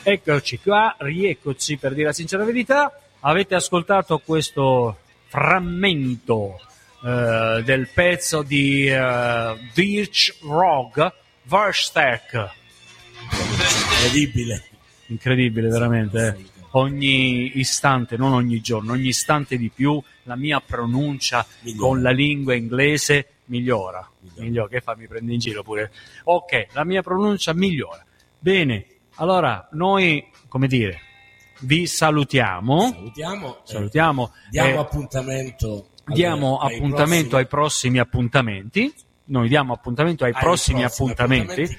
Eccoci qua, rieccoci per dire la sincera verità. Avete ascoltato questo frammento del pezzo di Dirch Rog, Verstärk. Incredibile veramente. Ogni istante, non ogni giorno, ogni istante di più la mia pronuncia con la lingua inglese migliora. Che fa, mi prende in giro pure. Ok, la mia pronuncia migliora. Bene, allora noi, come dire, vi salutiamo. Diamo appuntamento ai prossimi appuntamenti. Noi diamo appuntamento ai prossimi appuntamenti.